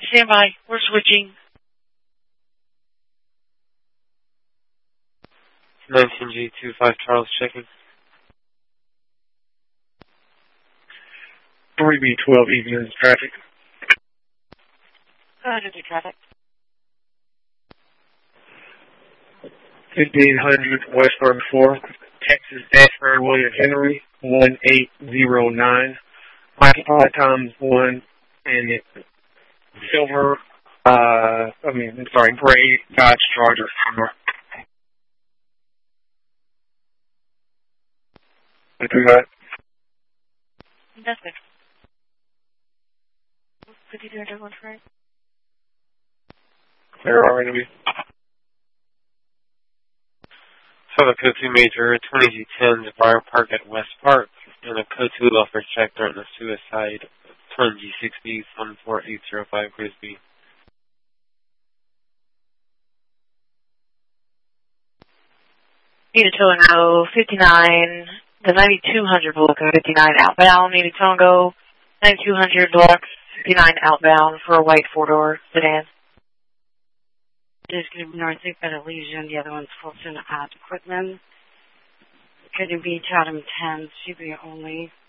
Stand by. We're switching. 19G25 Charles checking. 3B12 evening traffic. Go ahead and do traffic. 1500 West 34th, Texas Ashbury William Henry, 1809. Occupied times 1 and it's silver, gray Dodge Charger. What do you got? That's good. 5201 right? Clear already. Southern Code 2 Major, 20G10, Fire Park at West Park, and a Code 2 welfare check during a suicide, 20G6B, 14805 Grisby. Need a tow and go 59, the 9200 block 59 outbound. Need a tow and go 9200 block 59 outbound for a white 4-door sedan. Just going to be Northeast at Elysian. The other one's Fulton at Equipment. Could it be Chatham 10, Shibuya only.